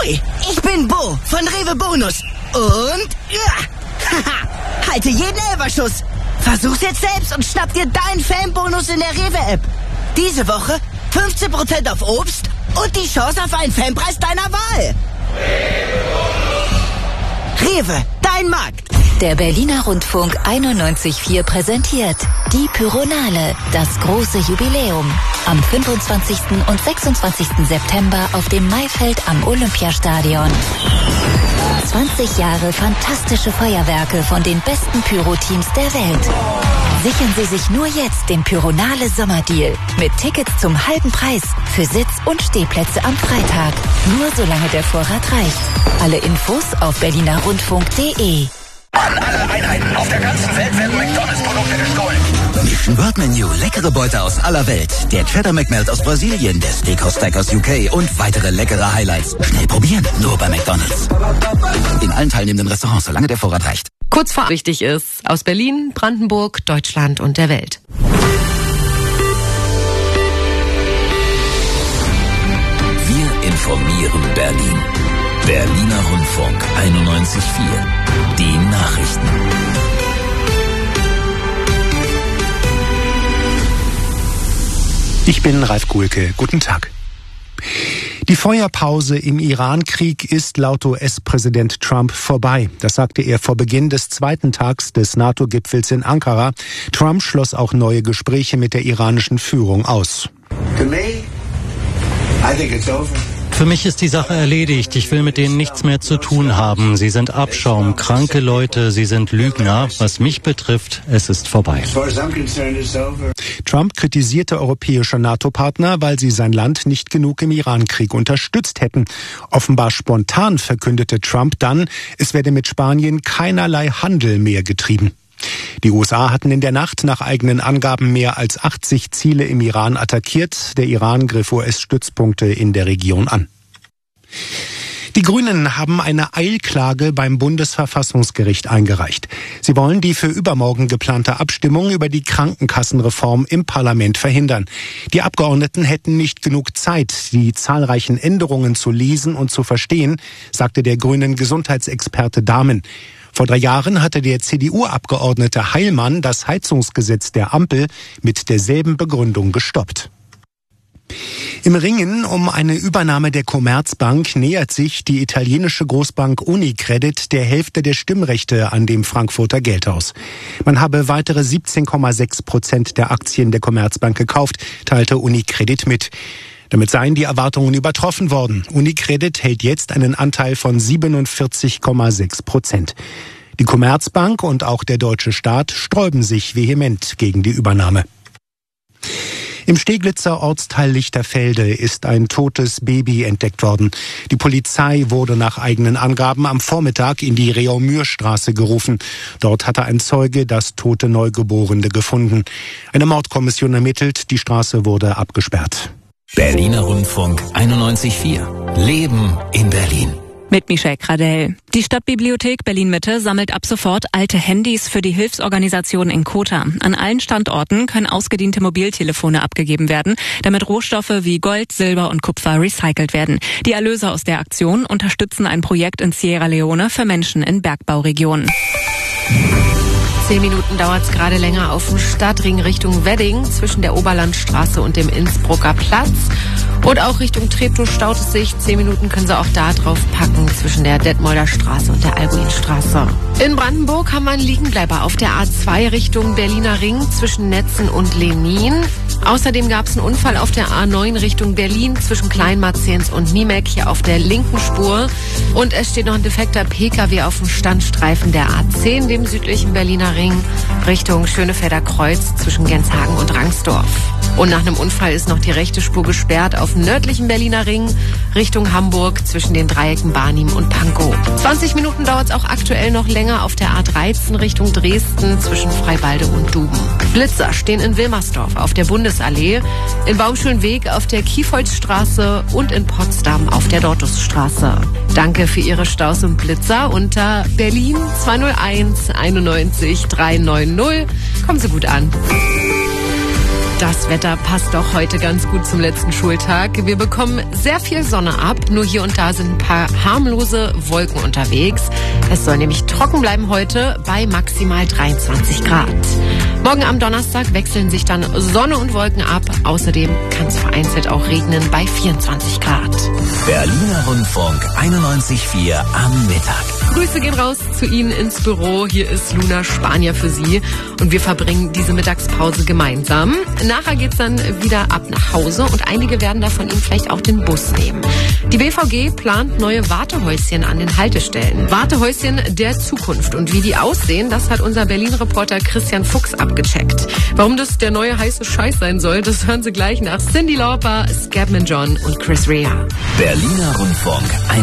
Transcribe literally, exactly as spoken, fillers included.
Hi, ich bin Bo von Rewe Bonus. Und ja, haha, halte jeden Elberschuss. Versuch's jetzt selbst und schnapp dir deinen Fanbonus in der Rewe-App. Diese Woche fünfzehn Prozent auf Obst und die Chance auf einen Fanpreis deiner Wahl. Rewe, dein Markt. Der Berliner Rundfunk einundneunzig Komma vier präsentiert die Pyronale, das große Jubiläum. Am fünfundzwanzigsten und sechsundzwanzigsten September auf dem Maifeld am Olympiastadion. zwanzig Jahre fantastische Feuerwerke von den besten Pyro-Teams der Welt. Sichern Sie sich nur jetzt den Pyronale Sommerdeal mit Tickets zum halben Preis für Sitz- und Stehplätze am Freitag. Nur solange der Vorrat reicht. Alle Infos auf berliner rundfunk punkt de. An alle Einheiten auf der ganzen Welt werden McDonalds-Produkte gestohlen. Mission World Menu, leckere Beute aus aller Welt. Der Cheddar McMelt aus Brasilien, der Steakhouse Stack aus U K und weitere leckere Highlights. Schnell probieren, nur bei McDonalds. In allen teilnehmenden Restaurants, solange der Vorrat reicht. Kurz vor wichtig ist, aus Berlin, Brandenburg, Deutschland und der Welt. Wir informieren Berlin. Berliner Rundfunk einundneunzig Komma vier. Die Nachrichten. Ich bin Ralf Guhlke. Guten Tag. Die Feuerpause im Iran-Krieg ist laut U S-Präsident Trump vorbei. Das sagte er vor Beginn des zweiten Tags des NATO-Gipfels in Ankara. Trump schloss auch neue Gespräche mit der iranischen Führung aus. To me, I think it's over. Für mich ist die Sache erledigt. Ich will mit denen nichts mehr zu tun haben. Sie sind Abschaum, kranke Leute, sie sind Lügner. Was mich betrifft, es ist vorbei. Trump kritisierte europäische NATO-Partner, weil sie sein Land nicht genug im Iran-Krieg unterstützt hätten. Offenbar spontan verkündete Trump dann, es werde mit Spanien keinerlei Handel mehr getrieben. Die U S A hatten in der Nacht nach eigenen Angaben mehr als achtzig Ziele im Iran attackiert. Der Iran griff U S-Stützpunkte in der Region an. Die Grünen haben eine Eilklage beim Bundesverfassungsgericht eingereicht. Sie wollen die für übermorgen geplante Abstimmung über die Krankenkassenreform im Parlament verhindern. Die Abgeordneten hätten nicht genug Zeit, die zahlreichen Änderungen zu lesen und zu verstehen, sagte der grünen Gesundheitsexperte Dahmen. Vor drei Jahren hatte der C D U-Abgeordnete Heilmann das Heizungsgesetz der Ampel mit derselben Begründung gestoppt. Im Ringen um eine Übernahme der Commerzbank nähert sich die italienische Großbank Unicredit der Hälfte der Stimmrechte an dem Frankfurter Geldhaus. Man habe weitere siebzehn Komma sechs Prozent der Aktien der Commerzbank gekauft, teilte Unicredit mit. Damit seien die Erwartungen übertroffen worden. Unicredit hält jetzt einen Anteil von siebenundvierzig Komma sechs Prozent. Die Commerzbank und auch der deutsche Staat sträuben sich vehement gegen die Übernahme. Im Steglitzer Ortsteil Lichterfelde ist ein totes Baby entdeckt worden. Die Polizei wurde nach eigenen Angaben am Vormittag in die Reaumürstraße gerufen. Dort hatte ein Zeuge das tote Neugeborene gefunden. Eine Mordkommission ermittelt, die Straße wurde abgesperrt. Berliner Rundfunk einundneunzig Komma vier. Leben in Berlin. Mit Michelle Kradell. Die Stadtbibliothek Berlin-Mitte sammelt ab sofort alte Handys für die Hilfsorganisation in Kota. An allen Standorten können ausgediente Mobiltelefone abgegeben werden, damit Rohstoffe wie Gold, Silber und Kupfer recycelt werden. Die Erlöse aus der Aktion unterstützen ein Projekt in Sierra Leone für Menschen in Bergbauregionen. Zehn Minuten dauert es gerade länger auf dem Stadtring Richtung Wedding zwischen der Oberlandstraße und dem Innsbrucker Platz. Und auch Richtung Treptow staut es sich. Zehn Minuten können Sie auch da drauf packen zwischen der Detmolder Straße und der Albuinstraße. In Brandenburg haben wir einen Liegenbleiber auf der A zwei Richtung Berliner Ring zwischen Netzen und Lenin. Außerdem gab es einen Unfall auf der A neun Richtung Berlin zwischen Kleinmarzens und Niemek hier auf der linken Spur. Und es steht noch ein defekter P K W auf dem Standstreifen der A zehn, dem südlichen Berliner Ring, Richtung Schönefelder Kreuz zwischen Genshagen und Rangsdorf. Und nach einem Unfall ist noch die rechte Spur gesperrt auf dem nördlichen Berliner Ring Richtung Hamburg zwischen den Dreiecken Barnim und Pankow. zwanzig Minuten dauert es auch aktuell noch länger auf der A dreizehn Richtung Dresden zwischen Freibalde und Duben. Blitzer stehen in Wilmersdorf auf der Bundesallee, in Baumschulenweg auf der Kiefholzstraße und in Potsdam auf der Dortusstraße. Danke für Ihre Staus und Blitzer unter Berlin zwei null eins einundneunzig drei neun null. Kommen Sie gut an. Das Wetter passt doch heute ganz gut zum letzten Schultag. Wir bekommen sehr viel Sonne ab, nur hier und da sind ein paar harmlose Wolken unterwegs. Es soll nämlich trocken bleiben heute bei maximal dreiundzwanzig Grad. Morgen am Donnerstag wechseln sich dann Sonne und Wolken ab. Außerdem kann es vereinzelt auch regnen bei vierundzwanzig Grad. Berliner Rundfunk einundneunzig Komma vier am Mittag. Grüße gehen raus zu Ihnen ins Büro. Hier ist Luna Spanier für Sie und wir verbringen diese Mittagspause gemeinsam. Nachher geht's dann wieder ab nach Hause und einige werden da von Ihnen vielleicht auch den Bus nehmen. Die B V G plant neue Wartehäuschen an den Haltestellen. Wartehäuschen der Zukunft. Und wie die aussehen, das hat unser Berlin-Reporter Christian Fuchs abgecheckt. Warum das der neue heiße Scheiß sein soll, das hören Sie gleich nach Cyndi Lauper, Scatman John und Chris Rea. Berliner Rundfunk